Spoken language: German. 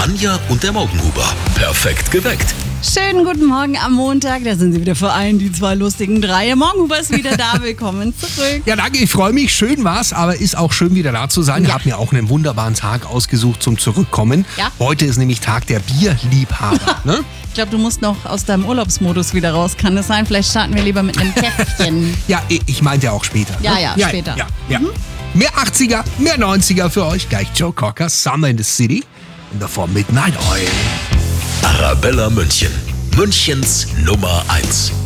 Anja und der Morgenhuber. Perfekt geweckt. Schönen guten Morgen am Montag, da sind sie wieder vereint, die zwei lustigen Dreie. Morgenhuber ist wieder da, willkommen zurück. Ja, danke, ich freue mich. Schön war's, aber ist auch schön wieder da zu sein. Ich habe mir auch einen wunderbaren Tag ausgesucht zum Zurückkommen. Ja. Heute ist nämlich Tag der Bierliebhaber. Ne? Ich glaube, du musst noch aus deinem Urlaubsmodus wieder raus. Kann das sein? Vielleicht starten wir lieber mit einem Käffchen. Ja, ich meinte auch später. Ja, ne? ja, später. Ja. Mehr 80er, mehr 90er für euch. Gleich Joe Cocker, Summer in the City und davor Midnight Oil. Arabella München. Münchens Nummer 1.